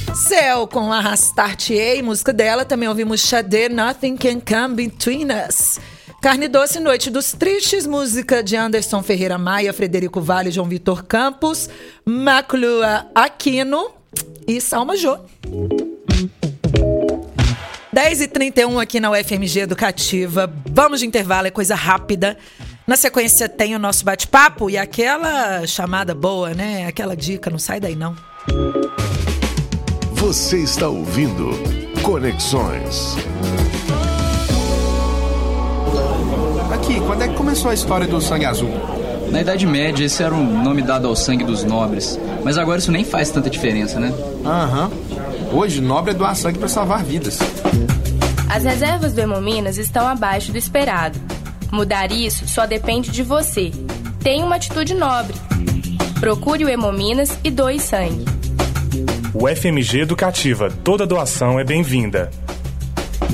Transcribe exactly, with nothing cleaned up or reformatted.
Céu com Arrastar-te-ei, música dela. Também ouvimos Xadê, Nothing Can Come Between Us. Carne Doce, Noite dos Tristes, música de Anderson Ferreira Maia, Frederico Vale, João Vitor Campos, Maclua Aquino e Salma Jô. dez e trinta e um aqui na U F M G Educativa. Vamos de intervalo, é coisa rápida. Na sequência tem o nosso bate-papo e aquela chamada boa, né? Aquela dica, não sai daí não. Você está ouvindo Conexões. Aqui, quando é que começou a história do sangue azul? Na Idade Média, esse era o nome dado ao sangue dos nobres. Mas agora isso nem faz tanta diferença, né? Aham. Hoje, nobre é doar sangue para salvar vidas. As reservas do Hemominas estão abaixo do esperado. Mudar isso só depende de você. Tenha uma atitude nobre. Procure o Hemominas e doe sangue. U F M G Educativa. Toda doação é bem-vinda.